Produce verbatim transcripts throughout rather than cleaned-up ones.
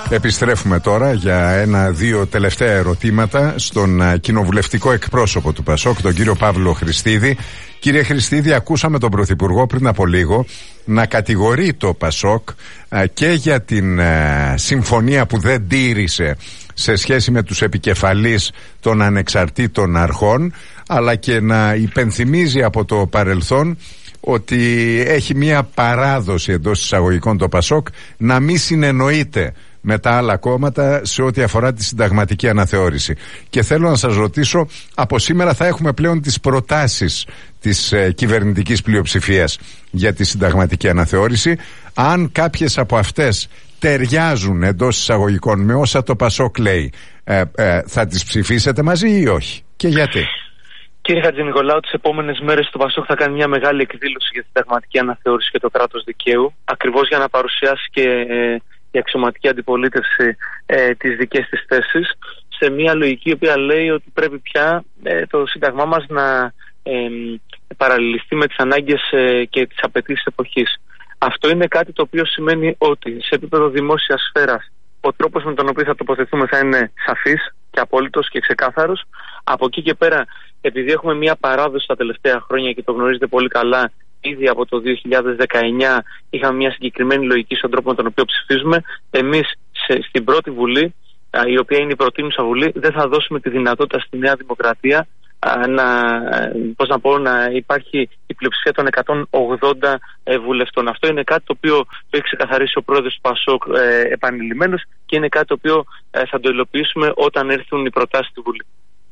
Επιστρέφουμε τώρα για ένα-δύο τελευταία ερωτήματα στον κοινοβουλευτικό εκπρόσωπο του ΠΑΣΟΚ, τον κύριο Παύλο Χριστίδη. Κύριε Χριστίδη, ακούσαμε τον Πρωθυπουργό πριν από λίγο να κατηγορεί το ΠΑΣΟΚ και για την συμφωνία που δεν τήρησε σε σχέση με τους επικεφαλείς των ανεξαρτήτων αρχών, αλλά και να υπενθυμίζει από το παρελθόν ότι έχει μια παράδοση εντός εισαγωγικών το ΠΑΣΟΚ να μην συνεννοείται με τα άλλα κόμματα σε ό,τι αφορά τη συνταγματική αναθεώρηση. Και θέλω να σας ρωτήσω, από σήμερα θα έχουμε πλέον τις προτάσεις της ε, κυβερνητικής πλειοψηφίας για τη συνταγματική αναθεώρηση. Αν κάποιες από αυτές ταιριάζουν εντός εισαγωγικών με όσα το ΠΑΣΟΚ λέει, ε, ε, θα τις ψηφίσετε μαζί ή όχι? Και γιατί? Κύριε Χατζηνικολάου, τις επόμενες μέρες το ΠΑΣΟΚ θα κάνει μια μεγάλη εκδήλωση για τη συνταγματική αναθεώρηση και το κράτος δικαίου, ακριβώς για να παρουσιάσει και ε, η αξιωματική αντιπολίτευση ε, τις δικές της θέσεις, σε μια λογική η οποία λέει ότι πρέπει πια ε, το Σύνταγμά μας να ε, παραλληλιστεί με τις ανάγκες ε, και τις απαιτήσεις εποχής. Αυτό είναι κάτι το οποίο σημαίνει ότι σε επίπεδο δημόσιας σφαίρας ο τρόπος με τον οποίο θα τοποθετηθούμε θα είναι σαφής και απόλυτος και ξεκάθαρος. Από εκεί και πέρα, επειδή έχουμε μια παράδοση τα τελευταία χρόνια και το γνωρίζετε πολύ καλά, ήδη από το δύο χιλιάδες δεκαεννιά είχαμε μια συγκεκριμένη λογική στον τρόπο με τον οποίο ψηφίζουμε. Εμείς σε, στην πρώτη Βουλή, α, η οποία είναι η προτείνουσα Βουλή, δεν θα δώσουμε τη δυνατότητα στη Νέα Δημοκρατία α, να, πώς να, πω, να υπάρχει η πλειοψηφία των εκατόν ογδόντα ε, βουλευτών. Αυτό είναι κάτι το οποίο το έχει ξεκαθαρίσει ο πρόεδρος του ΠΑΣΟΚ ε, επανειλημμένος και είναι κάτι το οποίο ε, θα το υλοποιήσουμε όταν έρθουν οι προτάσεις στη Βουλή.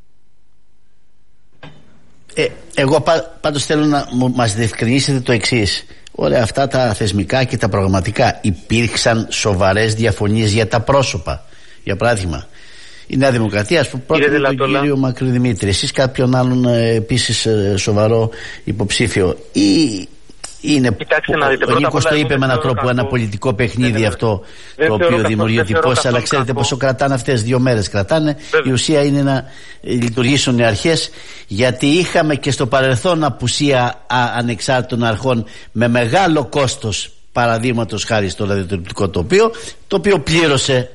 Ε, εγώ πά, πάντως θέλω να μας διευκρινίσετε το εξής. Όλα αυτά τα θεσμικά και τα προγραμματικά, υπήρξαν σοβαρές διαφωνίες για τα πρόσωπα? Για παράδειγμα, η Νέα Δημοκρατία, ας πούμε, πρότεινε τον κύριο Μακρυδημήτρη, εσείς κάποιον άλλον ε, επίσης ε, σοβαρό υποψήφιο, ή είναι, Κοιτάξτε, να δείτε, ο Νίκος το είπε με έναν τρόπο, ένα πολιτικό παιχνίδι ναι, αυτό δεν το οποίο δημιουργεί εντυπώσεις, αλλά ξέρετε κακό. Πόσο κρατάνε αυτές, δύο μέρες κρατάνε. Βέβαια. Η ουσία είναι να λειτουργήσουν οι αρχές, γιατί είχαμε και στο παρελθόν απουσία α, ανεξάρτητων αρχών με μεγάλο κόστος, παραδείγματος χάρη στο ραδιοτηλεοπτικό τοπίο, το οποίο πλήρωσε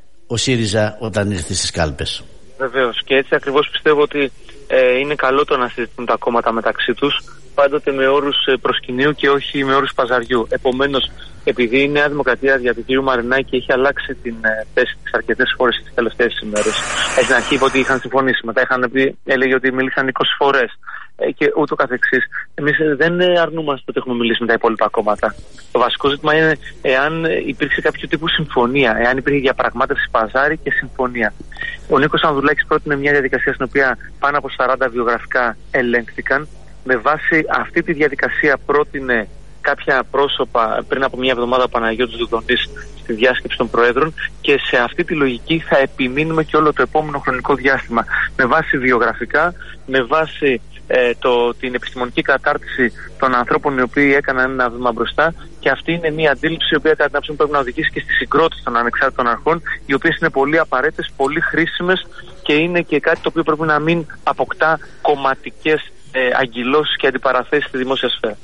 ο ΣΥΡΙΖΑ όταν ήρθε στις κάλπες. Βεβαίως, και έτσι ακριβώς πιστεύω ότι ε, είναι καλό το να συζητούν τα κόμματα μεταξύ τους, πάντοτε με όρους προσκυνείου και όχι με όρους παζαριού. Επομένως, επειδή η Νέα Δημοκρατία δια του κ. Μαρινάκη έχει αλλάξει την ε, θέση της αρκετές φορές τις τελευταίες ημέρες. Στην αρχή είπε ότι είχαν συμφωνήσει, μετά είχαν πει, έλεγε ότι μίλησαν είκοσι φορές ε, και ούτω καθεξής. Εμείς δεν αρνούμαστε ότι έχουμε μιλήσει με τα υπόλοιπα κόμματα. Το βασικό ζήτημα είναι εάν υπήρξε κάποιο τύπου συμφωνία, εάν υπήρχε διαπραγμάτευση παζάρι και συμφωνία. Ο Νίκος Ανδρουλάκης πρότεινε μια διαδικασία στην οποία πάνω από σαράντα βιογραφικά ελέγχθηκαν. Με βάση αυτή τη διαδικασία πρότεινε κάποια πρόσωπα πριν από μια εβδομάδα ο Παναγιώτης Δουδονής στη διάσκεψη των Προέδρων, και σε αυτή τη λογική θα επιμείνουμε και όλο το επόμενο χρονικό διάστημα. Με βάση βιογραφικά, με βάση ε, το, την επιστημονική κατάρτιση των ανθρώπων οι οποίοι έκαναν ένα βήμα μπροστά, και αυτή είναι μια αντίληψη η οποία κατά την άποψή μου πρέπει να οδηγήσει και στη συγκρότηση των ανεξάρτητων αρχών, οι οποίες είναι πολύ απαραίτητες, πολύ χρήσιμες και είναι και κάτι το οποίο πρέπει να μην αποκτά κομματικές ε, αγκυλώσεις και αντιπαραθέσεις στη δημόσια σφαίρα.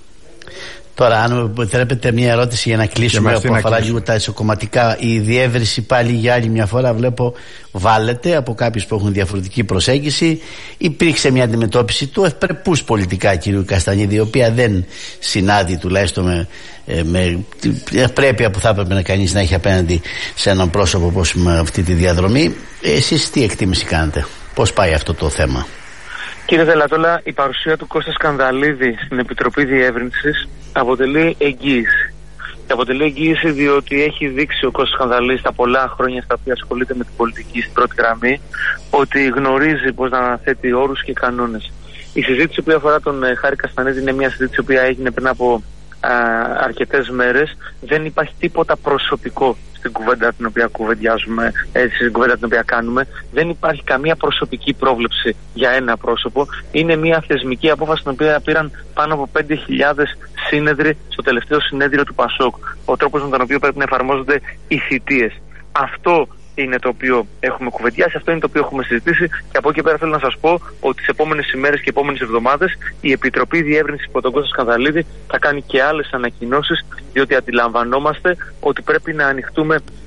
Τώρα, αν μου επιτρέπετε μια ερώτηση για να κλείσουμε, που αφορά λίγο τα ισοκομματικά. Η διεύρυνση πάλι για άλλη μια φορά βλέπω βάλετε από κάποιους που έχουν διαφορετική προσέγγιση. Υπήρξε μια αντιμετώπιση του ευπρεπούς πολιτικά κ. Καστανίδη, η οποία δεν συνάδει τουλάχιστον με, με την ευπρέπεια που θα έπρεπε να κανείς να έχει απέναντι σε έναν πρόσωπο όπως με αυτή τη διαδρομή. Εσείς τι εκτίμηση κάνετε, πώς πάει αυτό το θέμα? Κύριε Δελατόλα, η παρουσία του Κώστα Σκανδαλίδη στην Επιτροπή Διεύρυνσης αποτελεί εγγύηση. Και αποτελεί εγγύηση διότι έχει δείξει ο Κώστας Σκανδαλίδης τα πολλά χρόνια στα οποία ασχολείται με την πολιτική στην πρώτη γραμμή ότι γνωρίζει πώς να θέτει όρους και κανόνες. Η συζήτηση που αφορά τον ε, Χάρη Καστανίδη είναι μια συζήτηση που έγινε πριν από α, αρκετές μέρες. Δεν υπάρχει τίποτα προσωπικό στην κουβέντα την οποία κουβεντιάζουμε, έτσι, στην κουβέντα την οποία κάνουμε. Δεν υπάρχει καμία προσωπική πρόβλεψη για ένα πρόσωπο. Είναι μια θεσμική απόφαση την οποία πήραν πάνω από πέντε χιλιάδες σύνεδροι στο τελευταίο συνέδριο του ΠΑΣΟΚ. Ο τρόπος με τον οποίο πρέπει να εφαρμόζονται οι θητείες. Αυτό είναι το οποίο έχουμε κουβεντιάσει, αυτό είναι το οποίο έχουμε συζητήσει, και από εκεί πέρα θέλω να σας πω ότι τις επόμενες ημέρες και επόμενες εβδομάδες η Επιτροπή Διεύρυνσης υπό τον Κώστα Σκανδαλίδη θα κάνει και άλλες ανακοινώσεις, διότι αντιλαμβανόμαστε ότι πρέπει να ανοιχτούμε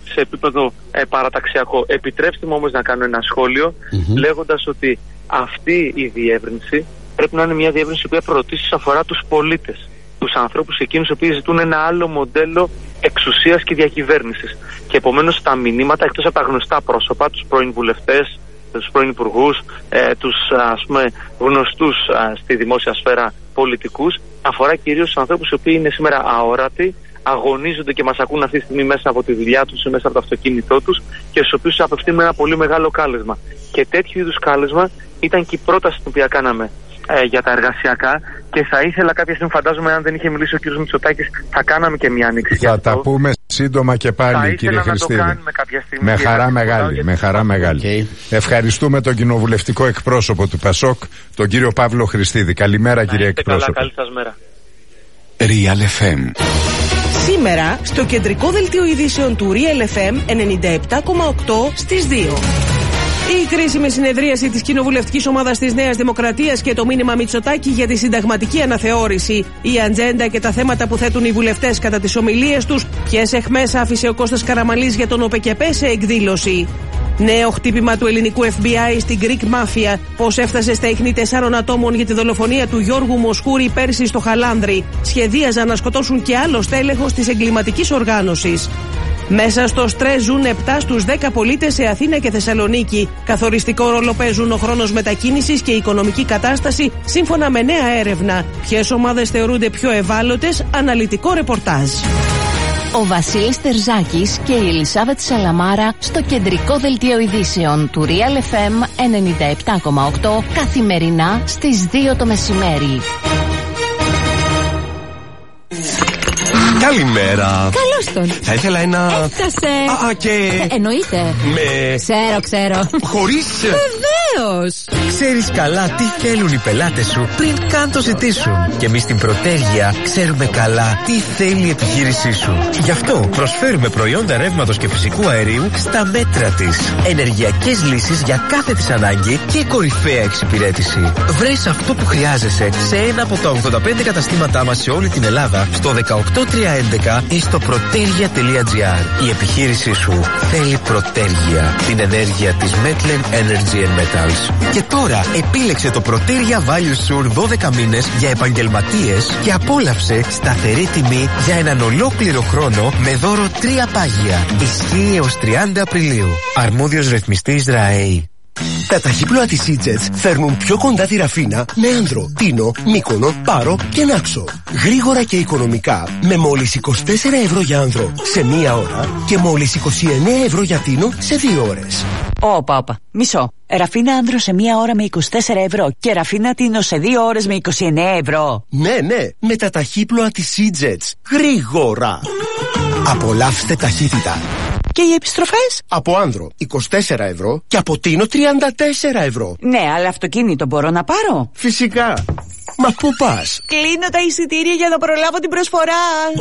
σε επίπεδο ε, παραταξιακό. Επιτρέψτε μου όμως να κάνω ένα σχόλιο, mm-hmm. λέγοντας ότι αυτή η διεύρυνση πρέπει να είναι μια διεύρυνση που πρωτίστως αφορά τους πολίτες, τους ανθρώπους εκείνους οι οποίοι ζητούν ένα άλλο μοντέλο εξουσίας και διακυβέρνησης. Και επομένως τα μηνύματα, εκτός από τα γνωστά πρόσωπα, τους πρώην βουλευτές, τους πρώην υπουργούς, ε, τους ας πούμε γνωστούς α, στη δημόσια σφαίρα πολιτικούς, αφορά κυρίως τους ανθρώπους οι οποίοι είναι σήμερα αόρατοι, αγωνίζονται και μας ακούν αυτή τη στιγμή μέσα από τη δουλειά τους ή μέσα από το αυτοκίνητό τους και στους οποίους απευθύνουμε ένα πολύ μεγάλο κάλεσμα. Και τέτοιου είδους κάλεσμα ήταν και η πρόταση την οποία κάναμε ε, για τα εργασιακά και θα ήθελα κάποια στιγμή, φαντάζομαι, αν δεν είχε μιλήσει ο κ. Μητσοτάκης, θα κάναμε και μια ανοίξη. Θα τα πούμε σύντομα και πάλι, κύριε Χριστίδη. Με χαρά μεγάλη, με χαρά μεγάλη. Okay. Ευχαριστούμε τον κοινοβουλευτικό εκπρόσωπο του ΠΑΣΟΚ, τον κύριο Παύλο Χριστίδη. Καλημέρα, να κύριε εκπρόσωπο. Καλά, καλή σας μέρα. Real εφ εμ. Σήμερα στο κεντρικό δελτίο ειδήσεων του Real εφ εμ ενενήντα επτά κόμμα οκτώ στις δύο. Η κρίσιμη συνεδρίαση της κοινοβουλευτικής ομάδας της Νέας Δημοκρατίας και το μήνυμα Μητσοτάκη για τη συνταγματική αναθεώρηση. Η ατζέντα και τα θέματα που θέτουν οι βουλευτές κατά τις ομιλίες τους. Ποιες αιχμές άφησε ο Κώστας Καραμανλής για τον ΟΠΕΚΕΠΕ σε εκδήλωση. Νέο χτύπημα του ελληνικού εφ μπι άι στην Greek Mafia. Πώς έφτασε στα ίχνη τεσσάρων ατόμων για τη δολοφονία του Γιώργου Μοσχούρη πέρσι στο Χαλάνδρι. Σχεδίαζαν να σκοτώσουν και άλλο στέλεχος της εγκληματικής οργάνωσης. Μέσα στο στρες ζουν επτά στους δέκα πολίτες σε Αθήνα και Θεσσαλονίκη. Καθοριστικό ρόλο παίζουν ο χρόνος μετακίνησης και η οικονομική κατάσταση, σύμφωνα με νέα έρευνα. Ποιες ομάδες θεωρούνται πιο ευάλωτες, αναλυτικό ρεπορτάζ. Ο Βασίλης Τερζάκης και η Ελισάβετ Σαλαμάρα στο κεντρικό δελτίο ειδήσεων του Real εφ εμ ενενήντα επτά κόμμα οκτώ καθημερινά στις δύο το μεσημέρι. Καλημέρα. Καλώς τον. Θα ήθελα ένα... Έφτασε. Α, και... Ε, εννοείται. Με... Ξέρω, ξέρω. Χωρίς... Βεβαίως. Ξέρεις καλά τι θέλουν οι πελάτες σου πριν καν το ζητήσουν. Και εμείς στην Πρωτέργεια ξέρουμε καλά τι θέλει η επιχείρησή σου. Γι' αυτό προσφέρουμε προϊόντα ρεύματος και φυσικού αερίου στα μέτρα της. Ενεργειακές λύσεις για κάθε της ανάγκη και κορυφαία εξυπηρέτηση. Βρες αυτό που χρειάζεσαι σε ένα από τα ογδόντα πέντε καταστήματά μας σε όλη την Ελλάδα, στο δεκαοκτώ τριακόσια έντεκα ή στο protergia τελεία gr. Η επιχείρησή σου θέλει Protergia, την ενέργεια της Metlen Energy and Metals. Και τώρα επίλεξε το Protergia Value Sur δώδεκα μήνες για επαγγελματίες και απόλαυσε σταθερή τιμή για έναν ολόκληρο χρόνο με δώρο τρία πάγια. Ισχύει έως τριάντα Απριλίου. Αρμόδιος ρυθμιστής ΡΑΕΗ. Τα ταχύπλοα της Σίτζετς φέρνουν πιο κοντά τη Ραφίνα με Άνδρο, Τίνο, Μύκονο, Πάρο και Νάξο. Γρήγορα και οικονομικά με μόλις είκοσι τέσσερα ευρώ για Άνδρο σε μία ώρα και μόλις είκοσι εννέα ευρώ για Τίνο σε δύο ώρες. Όπα, όπα. Μισό. Ραφίνα Άνδρο σε μία ώρα με είκοσι τέσσερα ευρώ και Ραφίνα Τίνο σε δύο ώρες με είκοσι εννέα ευρώ. Ναι, ναι. Με τα ταχύπλοα της Σίτζετς. Γρήγορα. Απολαύστε ταχύτητα. Και οι επιστροφές? Από Άνδρο είκοσι τέσσερα ευρώ και από Τίνο τριάντα τέσσερα ευρώ. Ναι, αλλά αυτοκίνητο μπορώ να πάρω? Φυσικά. Μα πού πας? Κλείνω τα εισιτήρια για να προλάβω την προσφορά.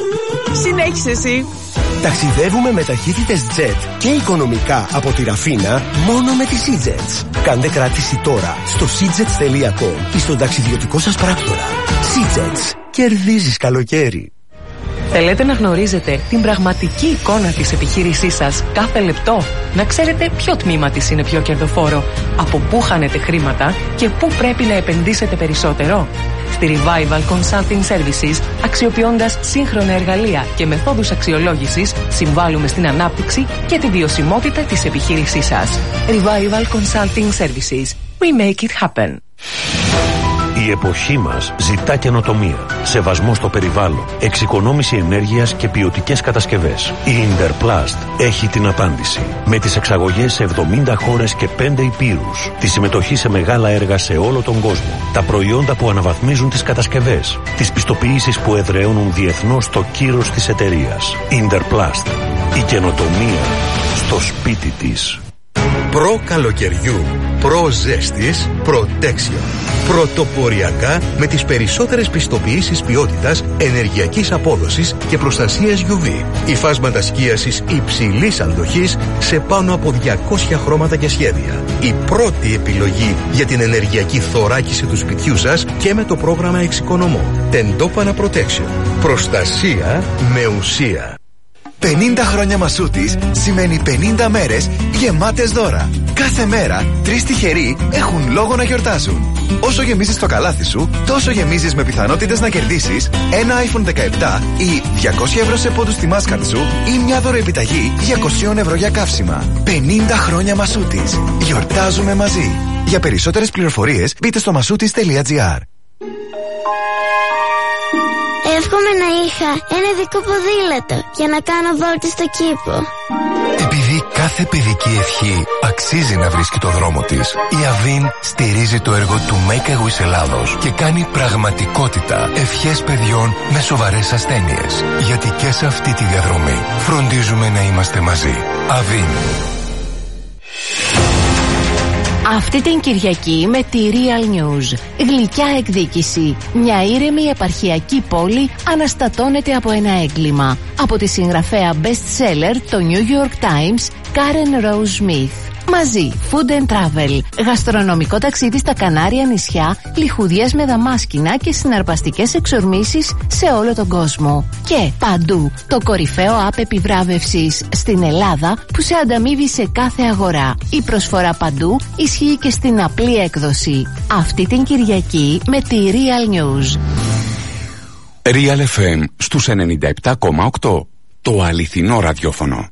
Συνέχισε εσύ. Ταξιδεύουμε με ταχύτητες Jet και οικονομικά από τη Ραφίνα μόνο με τη Σίτζετς. Κάντε κράτηση τώρα στο σίτζετς τελεία κομ ή στον ταξιδιωτικό σας πράκτορα. Σίτζετς. Κερδίζεις καλοκαίρι. Θέλετε να γνωρίζετε την πραγματική εικόνα της επιχείρησής σας κάθε λεπτό? Να ξέρετε ποιο τμήμα της είναι πιο κερδοφόρο, από πού χάνετε χρήματα και πού πρέπει να επενδύσετε περισσότερο? Στη Revival Consulting Services, αξιοποιώντας σύγχρονα εργαλεία και μεθόδους αξιολόγησης, συμβάλλουμε στην ανάπτυξη και τη βιωσιμότητα της επιχείρησής σας. Revival Consulting Services. We make it happen. Η εποχή μας ζητά καινοτομία, σεβασμό στο περιβάλλον, εξοικονόμηση ενέργειας και ποιοτικές κατασκευές. Η Interplast έχει την απάντηση. Με τις εξαγωγές σε εβδομήντα χώρες και πέντε υπήρους, τη συμμετοχή σε μεγάλα έργα σε όλο τον κόσμο, τα προϊόντα που αναβαθμίζουν τις κατασκευές, τις πιστοποιήσεις που εδραιώνουν διεθνώς το κύρος της εταιρείας. Interplast. Η καινοτομία στο σπίτι της. Προ καλοκαιριού, προ ζέστης, Protection. Πρωτοποριακά με τις περισσότερες πιστοποιήσεις ποιότητας, ενεργειακής απόδοσης και προστασίας γιου βι. Υφάσματα σκίασης υψηλής αντοχής σε πάνω από διακόσια χρώματα και σχέδια. Η πρώτη επιλογή για την ενεργειακή θωράκιση του σπιτιού σας και με το πρόγραμμα Εξοικονομώ. Τεντόπανα Protection. Προστασία με ουσία. πενήντα χρόνια Μασούτης σημαίνει πενήντα μέρες γεμάτες δώρα. Κάθε μέρα τρεις τυχεροί έχουν λόγο να γιορτάζουν. Όσο γεμίζεις το καλάθι σου, τόσο γεμίζεις με πιθανότητες να κερδίσεις ένα άιφον δεκαεπτά ή διακόσια ευρώ σε πόντους στη μάσκαρ σου ή μια δωροεπιταγή διακόσια ευρώ για καύσιμα. πενήντα χρόνια Μασούτης. Γιορτάζουμε μαζί. Για περισσότερες πληροφορίες μπείτε στο μασούτης τελεία τζι άρ. Εύχομαι να είχα ένα δικό ποδήλατο για να κάνω βόλτες στο κήπο. Επειδή κάθε παιδική ευχή αξίζει να βρίσκει το δρόμο της, η Avin στηρίζει το έργο του Make a Wish Ελλάδος και κάνει πραγματικότητα ευχές παιδιών με σοβαρές ασθένειες. Γιατί και σε αυτή τη διαδρομή φροντίζουμε να είμαστε μαζί. Avin. Αυτή την Κυριακή με τη Real News. Γλυκιά εκδίκηση. Μια ήρεμη επαρχιακή πόλη αναστατώνεται από ένα έγκλημα. Από τη συγγραφέα best seller το New York Times, Karen Rose Smith. Μαζί, Food and Travel, γαστρονομικό ταξίδι στα Κανάρια νησιά, λιχουδιές με δαμάσκηνα και συναρπαστικές εξορμήσεις σε όλο τον κόσμο. Και παντού, το κορυφαίο app επιβράβευσης στην Ελλάδα που σε ανταμείβει σε κάθε αγορά. Η προσφορά παντού ισχύει και στην απλή έκδοση. Αυτή την Κυριακή με τη Real News. Real εφ εμ στους ενενήντα επτά κόμμα οκτώ. Το αληθινό ραδιόφωνο.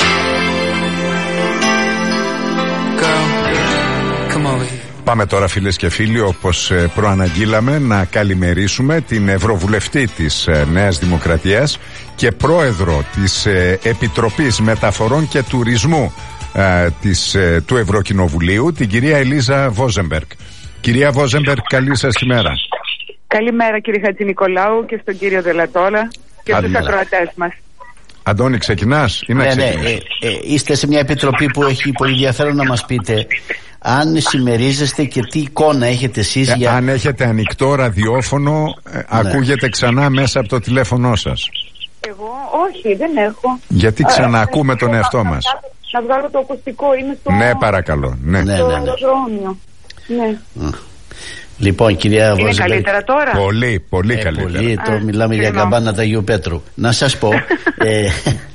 Πάμε τώρα, φίλες και φίλοι, όπως προαναγγείλαμε, να καλημερίσουμε την Ευρωβουλευτή της Νέας Δημοκρατίας και πρόεδρο της Επιτροπής Μεταφορών και Τουρισμού της, του Ευρωκοινοβουλίου, την κυρία Ελίζα Βόζεμπεργκ. Κυρία Βόζεμπεργκ, καλή σας ημέρα. Καλημέρα κύριε Χατζηνικολάου και στον κύριο Δελατόλα και στους ακροατές μας. Αντώνη, ξεκινάς ή να ναι, ξεκινάς? Ναι, ε, ε, είστε σε μια επιτροπή που έχει πολύ ενδιαφέρον να μας πείτε αν συμμερίζεστε και τι εικόνα έχετε εσείς. Ε, για... Αν έχετε ανοιχτό ραδιόφωνο, ε, ναι. ακούγεται ξανά μέσα από το τηλέφωνό σας. Εγώ όχι, δεν έχω. Γιατί ξαναακούμε τον εαυτό μας. Να βγάλω το ακουστικό, είμαι στο... Ναι, παρακαλώ. Ναι, ναι, ναι, ναι. ναι. Mm. Λοιπόν, κυρία Είναι Βόζεμπεργκ, καλύτερα τώρα? Πολύ, πολύ ε, καλύτερα. Πολύ, το μιλάμε Α, για καμπάνα του Αγίου Πέτρου. Να σας πω, ε,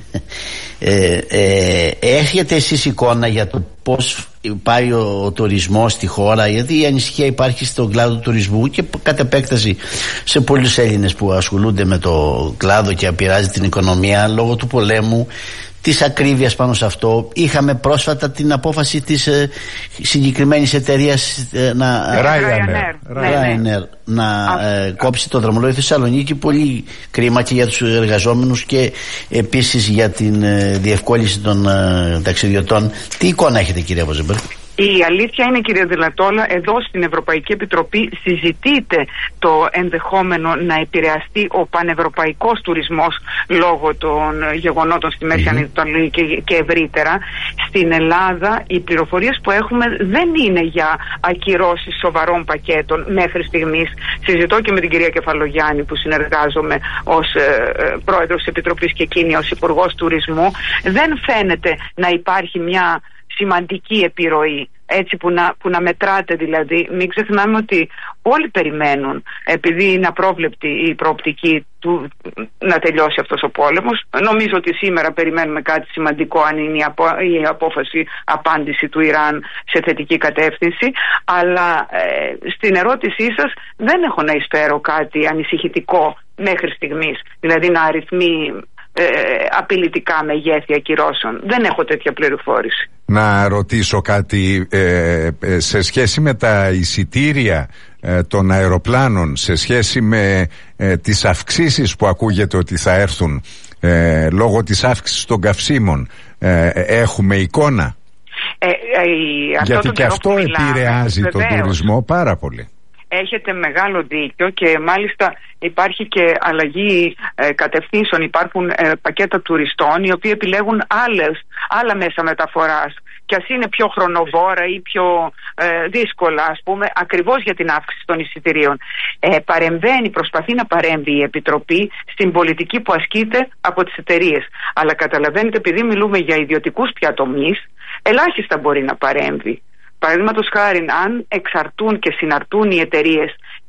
ε, ε, έχετε εσείς εικόνα για το πώς πάει ο, ο τουρισμός στη χώρα? Γιατί η ανησυχία υπάρχει στον κλάδο του τουρισμού και κατ' επέκταση σε πολλούς Έλληνες που ασχολούνται με το κλάδο και επηρεάζει την οικονομία λόγω του πολέμου, της ακρίβειας πάνω σε αυτό. Είχαμε πρόσφατα την απόφαση της ε, συγκεκριμένης εταιρείας ε, να, Ryanair, Ryanair, να ε, κόψει το δρομολόγιο Θεσσαλονίκη. Πολύ κρίμα και για τους εργαζόμενους και επίσης για την ε, διευκόλυνση των ε, ταξιδιωτών. Τι εικόνα έχετε, κυρία Βόζεμπεργκ? Η αλήθεια είναι, κύριε Δηλατόλα, εδώ στην Ευρωπαϊκή Επιτροπή συζητείται το ενδεχόμενο να επηρεαστεί ο πανευρωπαϊκός τουρισμός λόγω των γεγονότων στη Μέση Ανατολή και, και ευρύτερα. Στην Ελλάδα οι πληροφορίες που έχουμε δεν είναι για ακυρώσεις σοβαρών πακέτων μέχρι στιγμής. Συζητώ και με την κυρία Κεφαλογιάννη που συνεργάζομαι ως ε, ε, πρόεδρος της Επιτροπής και εκείνη ως Υπουργός Τουρισμού. Δεν φαίνεται να υπάρχει μια σημαντική επιρροή, έτσι που να, που να μετράτε δηλαδή. Μην ξεχνάμε ότι όλοι περιμένουν, επειδή είναι απρόβλεπτη η προοπτική του να τελειώσει αυτός ο πόλεμος. Νομίζω ότι σήμερα περιμένουμε κάτι σημαντικό, αν είναι η, απο, η απόφαση απάντηση του Ιράν σε θετική κατεύθυνση, αλλά ε, στην ερώτησή σας δεν έχω να εισφέρω κάτι ανησυχητικό μέχρι στιγμής, δηλαδή να αριθμεί Ε, απειλητικά μεγέθη ακυρώσεων. Δεν έχω τέτοια πληροφόρηση. Να ρωτήσω κάτι ε, ε, σε σχέση με τα εισιτήρια ε, των αεροπλάνων, σε σχέση με ε, τις αυξήσεις που ακούγεται ότι θα έρθουν ε, λόγω της αύξησης των καυσίμων, ε, έχουμε εικόνα? Ε, ε, Γιατί και αυτό επηρεάζει τον τουρισμό πάρα πολύ. Έχετε μεγάλο δίκιο και μάλιστα υπάρχει και αλλαγή ε, κατευθύνσεων. Υπάρχουν ε, πακέτα τουριστών οι οποίοι επιλέγουν άλλες, άλλα μέσα μεταφοράς και ας είναι πιο χρονοβόρα ή πιο ε, δύσκολα, ας πούμε, ακριβώς για την αύξηση των εισιτηρίων. Ε, παρεμβαίνει, προσπαθεί να παρέμβει η Επιτροπή στην πολιτική που ασκείται από τις εταιρείες. Αλλά καταλαβαίνετε, επειδή μιλούμε για ιδιωτικούς πια τομείς, ελάχιστα μπορεί να παρέμβει. Παραδείγματος χάρη, αν εξαρτούν και συναρτούν οι εταιρείες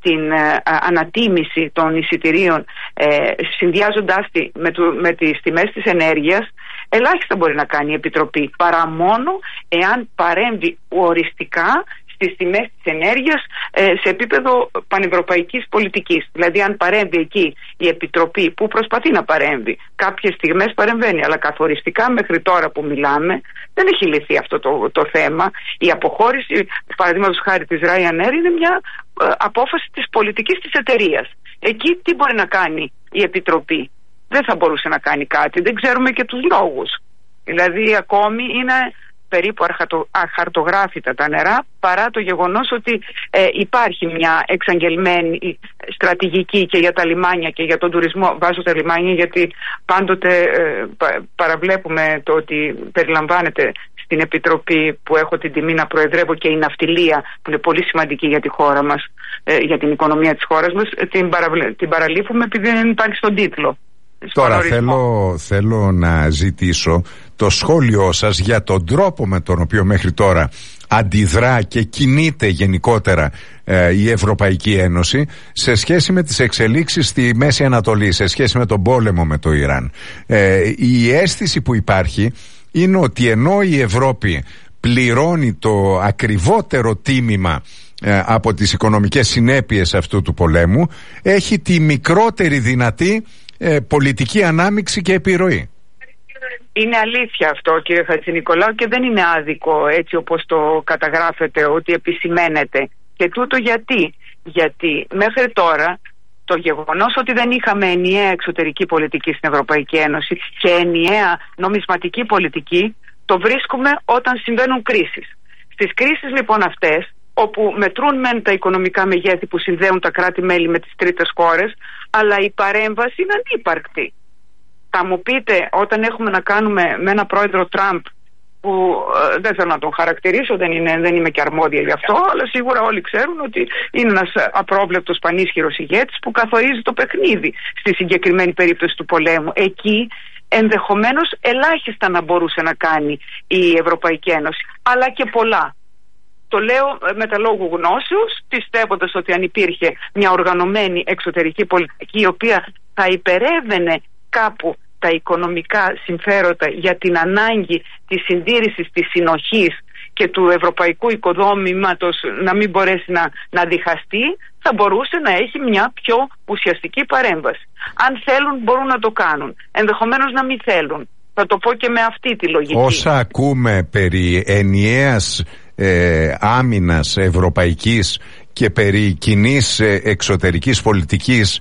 την ε, ανατίμηση των εισιτηρίων, ε, συνδυάζοντάς τη με, το, με τις τιμές της ενέργειας, ελάχιστα μπορεί να κάνει η Επιτροπή, παρά μόνο εάν παρέμβει οριστικά στις τιμές της ενέργειας ε, σε επίπεδο πανευρωπαϊκής πολιτικής. Δηλαδή αν παρέμβει εκεί η Επιτροπή, που προσπαθεί να παρέμβει, κάποιες στιγμές παρεμβαίνει, αλλά καθοριστικά μέχρι τώρα που μιλάμε δεν έχει λυθεί αυτό το, το θέμα. Η αποχώρηση, παραδείγματος χάρη της Ryanair, είναι μια ε, απόφαση της πολιτικής της εταιρείας. Εκεί τι μπορεί να κάνει η Επιτροπή? Δεν θα μπορούσε να κάνει κάτι, δεν ξέρουμε και τους λόγους. Δηλαδή ακόμη είναι περίπου αχαρτογράφητα τα νερά, παρά το γεγονός ότι ε, υπάρχει μια εξαγγελμένη στρατηγική και για τα λιμάνια και για τον τουρισμό. Βάζω τα λιμάνια γιατί πάντοτε ε, πα, παραβλέπουμε το ότι περιλαμβάνεται στην Επιτροπή που έχω την τιμή να προεδρεύω και η ναυτιλία, που είναι πολύ σημαντική για τη χώρα μας, ε, για την οικονομία της χώρας μας, την, παραβλε, την παραλείπουμε επειδή δεν υπάρχει στον τίτλο. Τώρα θέλω, θέλω να ζητήσω το σχόλιο σας για τον τρόπο με τον οποίο μέχρι τώρα αντιδρά και κινείται γενικότερα ε, η Ευρωπαϊκή Ένωση σε σχέση με τις εξελίξεις στη Μέση Ανατολή, σε σχέση με τον πόλεμο με το Ιράν. Ε, η αίσθηση που υπάρχει είναι ότι ενώ η Ευρώπη πληρώνει το ακριβότερο τίμημα ε, από τις οικονομικές συνέπειες αυτού του πολέμου, έχει τη μικρότερη δυνατή Ε, πολιτική ανάμειξη και επιρροή. Είναι αλήθεια αυτό, κύριε Χατζηνικολάου, και δεν είναι άδικο έτσι όπως το καταγράφεται, ότι επισημαίνεται. Και τούτο γιατί? Γιατί μέχρι τώρα το γεγονός ότι δεν είχαμε ενιαία εξωτερική πολιτική στην Ευρωπαϊκή Ένωση και ενιαία νομισματική πολιτική το βρίσκουμε όταν συμβαίνουν κρίσεις. Στις κρίσεις λοιπόν αυτές, όπου μετρούν μεν τα οικονομικά μεγέθη που συνδέουν τα κράτη-μέλη με τις τρίτες χώρες, αλλά η παρέμβαση είναι ανύπαρκτη. Θα μου πείτε, όταν έχουμε να κάνουμε με ένα πρόεδρο Τραμπ, που ε, δεν θέλω να τον χαρακτηρίσω, δεν, είναι, δεν είμαι και αρμόδια γι' αυτό, αλλά σίγουρα όλοι ξέρουν ότι είναι ένας απρόβλεπτος πανίσχυρος ηγέτης που καθορίζει το παιχνίδι στη συγκεκριμένη περίπτωση του πολέμου. Εκεί ενδεχομένως ελάχιστα να μπορούσε να κάνει η Ευρωπαϊκή Ένωση, αλλά και πολλά. Το λέω με τα λόγου γνώσεως, πιστεύοντας ότι αν υπήρχε μια οργανωμένη εξωτερική πολιτική η οποία θα υπερεύαινε κάπου τα οικονομικά συμφέροντα για την ανάγκη της συντήρησης της συνοχής και του ευρωπαϊκού οικοδόμηματος να μην μπορέσει να, να διχαστεί, θα μπορούσε να έχει μια πιο ουσιαστική παρέμβαση. Αν θέλουν μπορούν να το κάνουν, ενδεχομένως να μην θέλουν. Θα το πω και με αυτή τη λογική. Όσα ακούμε περί ενιαίας ε, άμυνας ευρωπαϊκής και περί κοινής ε, εξωτερικής πολιτικής,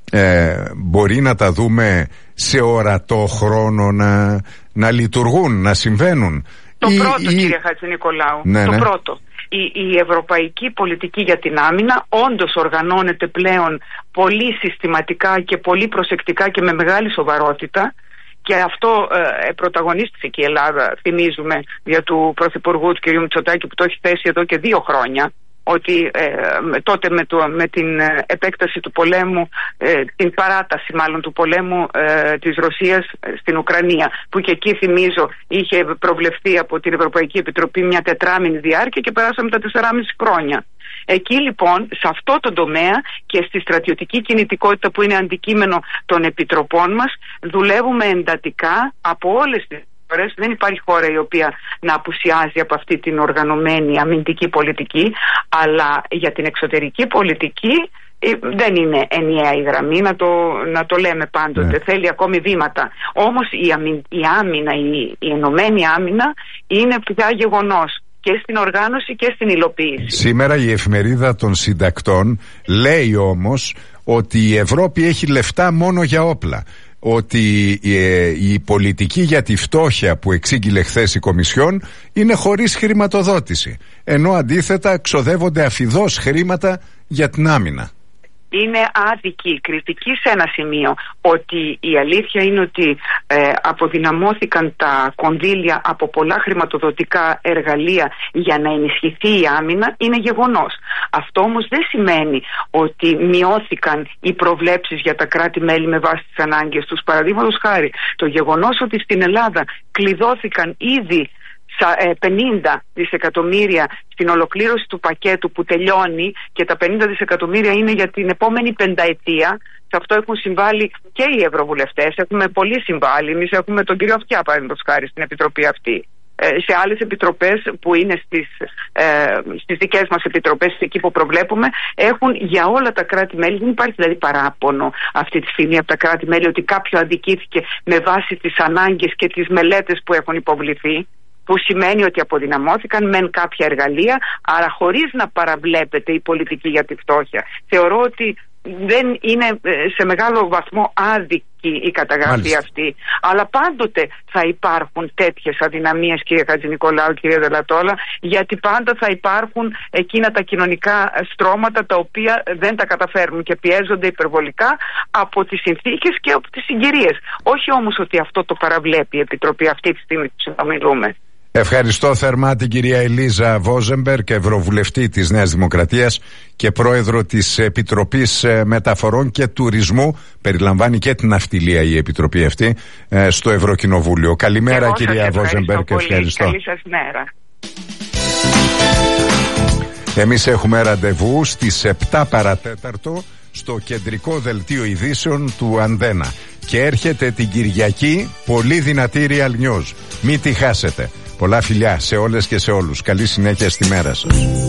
ε, μπορεί να τα δούμε σε ορατό χρόνο να, να λειτουργούν, να συμβαίνουν? Το ή, πρώτο, ή... κύριε Χατζηνικολάου, ναι, το ναι. πρώτο. Η, η ευρωπαϊκή πολιτική για την άμυνα όντως οργανώνεται πλέον πολύ συστηματικά και πολύ προσεκτικά και με μεγάλη σοβαρότητα. Και αυτό ε, πρωταγωνίστησε και η Ελλάδα, θυμίζουμε, για του Πρωθυπουργού του κ. Μητσοτάκη, που το έχει θέσει εδώ και δύο χρόνια, ότι ε, τότε με, το, με την επέκταση του πολέμου, ε, την παράταση μάλλον του πολέμου ε, της Ρωσίας στην Ουκρανία, που και εκεί, θυμίζω, είχε προβλεφθεί από την Ευρωπαϊκή Επιτροπή μια τετράμινη διάρκεια και περάσαμε τα τεσσεράμιση χρόνια. Εκεί λοιπόν, σε αυτό το τομέα και στη στρατιωτική κινητικότητα που είναι αντικείμενο των επιτροπών μας, δουλεύουμε εντατικά από όλες τις χώρες. Δεν υπάρχει χώρα η οποία να απουσιάζει από αυτή την οργανωμένη αμυντική πολιτική, αλλά για την εξωτερική πολιτική δεν είναι ενιαία η γραμμή, να το, να το λέμε πάντοτε. Ναι. Θέλει ακόμη βήματα. Όμως η, αμυ, η άμυνα, η, η ενωμένη άμυνα είναι πια γεγονός και στην οργάνωση και στην υλοποίηση. Σήμερα η εφημερίδα των συντακτών λέει όμως ότι η Ευρώπη έχει λεφτά μόνο για όπλα. Ότι ε, η πολιτική για τη φτώχεια που εξήγηλε χθες η Κομισιόν είναι χωρίς χρηματοδότηση. Ενώ αντίθετα ξοδεύονται αφιδώς χρήματα για την άμυνα. Είναι άδικη κριτική σε ένα σημείο, ότι η αλήθεια είναι ότι ε, αποδυναμώθηκαν τα κονδύλια από πολλά χρηματοδοτικά εργαλεία για να ενισχυθεί η άμυνα, είναι γεγονός. Αυτό όμως δεν σημαίνει ότι μειώθηκαν οι προβλέψεις για τα κράτη-μέλη με βάση τις ανάγκες τους. Παραδείγματος χάρη, το γεγονός ότι στην Ελλάδα κλειδώθηκαν ήδη πενήντα δισεκατομμύρια στην ολοκλήρωση του πακέτου που τελειώνει, και τα πενήντα δισεκατομμύρια είναι για την επόμενη πενταετία. Σε αυτό έχουν συμβάλει και οι ευρωβουλευτές, έχουμε πολύ συμβάλει. Εμείς έχουμε τον κύριο Αυτιά, παραδείγματος χάρη, στην επιτροπή αυτή. Ε, σε άλλες επιτροπές που είναι στις, ε, στις δικές μας επιτροπές, εκεί που προβλέπουμε, έχουν για όλα τα κράτη-μέλη. Δεν υπάρχει δηλαδή παράπονο αυτή τη στιγμή από τα κράτη-μέλη ότι κάποιο αδικήθηκε με βάση τις ανάγκες και τις μελέτες που έχουν υποβληθεί, που σημαίνει ότι αποδυναμώθηκαν μεν κάποια εργαλεία, άρα χωρίς να παραβλέπεται η πολιτική για τη φτώχεια. Θεωρώ ότι δεν είναι σε μεγάλο βαθμό άδικη η καταγραφή Μάλιστα. αυτή, αλλά πάντοτε θα υπάρχουν τέτοιες αδυναμίες, κύριε Χατζηνικολάου, κύριε Δελατόλα, γιατί πάντα θα υπάρχουν εκείνα τα κοινωνικά στρώματα τα οποία δεν τα καταφέρνουν και πιέζονται υπερβολικά από τις συνθήκες και από τις συγκυρίες. Όχι όμως ότι αυτό το παραβλέπει η Επιτροπή αυτή τη στιγμή που συνομιλούμε. Ευχαριστώ θερμά την κυρία Ελίζα Βόζεμπεργκ, ευρωβουλευτή της Νέας Δημοκρατίας και πρόεδρο της Επιτροπής Μεταφορών και Τουρισμού. Περιλαμβάνει και την ναυτιλία η Επιτροπή αυτή στο Ευρωκοινοβούλιο. Καλημέρα κυρία Βόζεμπεργκ, ευχαριστώ. Καλή σας μέρα. Εμείς έχουμε ραντεβού στις επτά παρατέταρτο στο κεντρικό δελτίο ειδήσεων του Αντένα. Και έρχεται την Κυριακή πολύ δυνατή Real News. Μην τη χάσετε. Πολλά φιλιά σε όλες και σε όλους. Καλή συνέχεια στη μέρα σας.